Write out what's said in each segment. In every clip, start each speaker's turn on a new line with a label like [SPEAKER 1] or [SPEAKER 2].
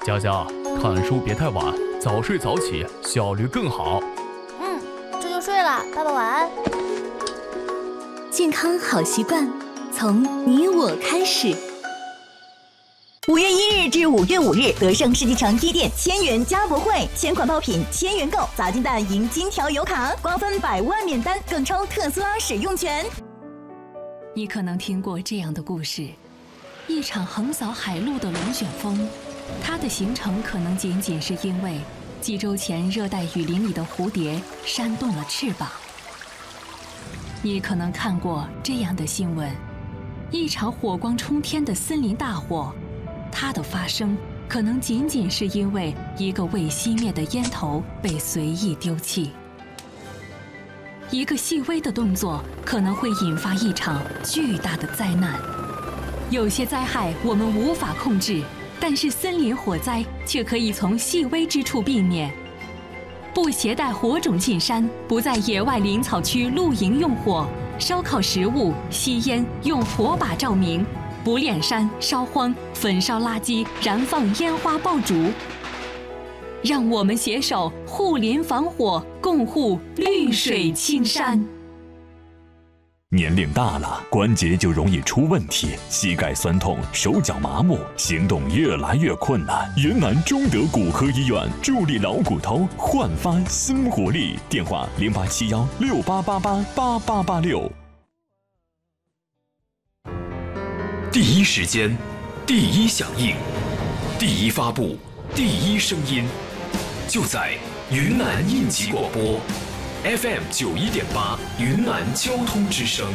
[SPEAKER 1] 佳佳，看书别太晚，早睡早起，效率更好。
[SPEAKER 2] 这就睡了，爸爸晚安。
[SPEAKER 3] 健康好习惯，从你我开始。
[SPEAKER 4] 5月1日至5月5日，德胜世纪城一店1000元加博会，千款爆品1000元购，砸金蛋赢金条油卡，瓜分100万免单，更抽特斯拉使用权。
[SPEAKER 3] 你可能听过这样的故事：一场横扫海陆的龙卷风，它的形成可能仅仅是因为几周前热带雨林里的蝴蝶扇动了翅膀。你可能看过这样的新闻：一场火光冲天的森林大火，它的发生可能仅仅是因为一个未熄灭的烟头被随意丢弃。一个细微的动作可能会引发一场巨大的灾难。有些灾害我们无法控制，但是森林火灾却可以从细微之处避免。不携带火种进山，不在野外林草区露营用火，烧烤食物、吸烟用火把照明，不炼山、烧荒、焚烧垃圾、燃放烟花爆竹。让我们携手护林防火，共护绿水青山。
[SPEAKER 5] 年龄大了，关节就容易出问题，膝盖酸痛，手脚麻木，行动越来越困难。云南中德骨科医院助力老骨头，焕发新活力。电话087168888886。
[SPEAKER 6] 第一时间，第一响应，第一发布，第一声音，就在云南应急广播。FM 91.8云南交通之声。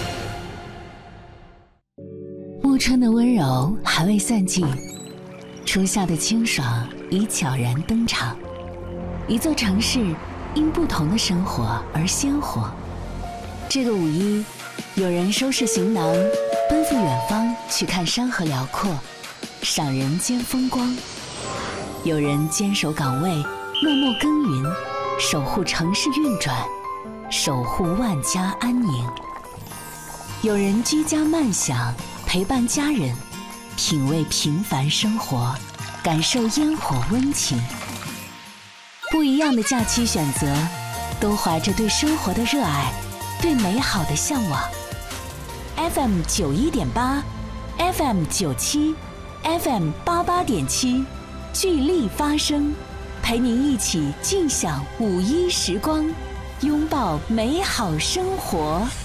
[SPEAKER 3] 暮春的温柔还未散尽，初夏的清爽已悄然登场。一座城市因不同的生活而鲜活。这个5一，有人收拾行囊，奔赴远方去看山河辽阔，赏人间风光；有人坚守岗位，默默耕耘，守护城市运转，守护万家安宁；有人居家慢享，陪伴家人，品味平凡生活，感受烟火温情。不一样的假期选择，都怀着对生活的热爱，对美好的向往。FM 91.8 FM 97 FM 88.7，聚力发声，陪您一起尽享5一时光，拥抱美好生活。